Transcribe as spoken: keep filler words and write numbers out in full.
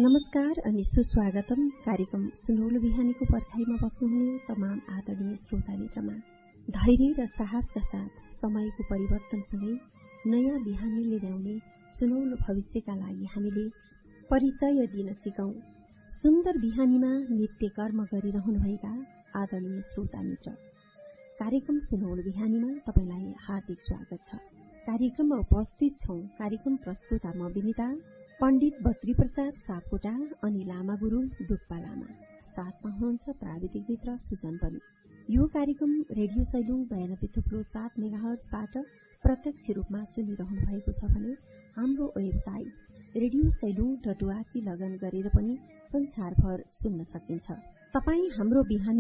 नमस्कार अनि सुस्वागतम कार्यक्रम सुनौलो बिहानीको पर्खाइमा बस्नुहुने तमाम आदरणीय श्रोता मित्रमा। धैर्य र साहसका साथ समयको परिवर्तनसँगै नयाँ बिहानीले ल्याउने सुनौलो भविष्यका लागि हामीले परिचय दिन सिकौं। सुन्दर बिहानीमा नित्य कर्म गरिरहनुभएका आदरणीय श्रोता मित्र, कार्यक्रम सुनौलो बिहानीमा तपाईलाई हार्दिक स्वागत छ। कार्यक्रममा उपस्थित छौं कार्यक्रम प्रस्तुता म विनिता, पण्डित बद्री प्रसाद सापकोटा अनि लामा गुरु डुक्पा लामा, साथमा हुनुहुन्छ प्राविधिक मित्र सुजन पनि। यो कार्यक्रम रेडियो सैलुङ बयानब्बे थुप्रो सात मेगाहर्जबाट प्रत्यक्ष रूपमा सुनिरहनु भएको छ भने हाम्रो website radio Sailung dot ORG लगन गरेर पनि संसारभर सुन्न सकिन्छ। तपाई हाम्रो बिहानी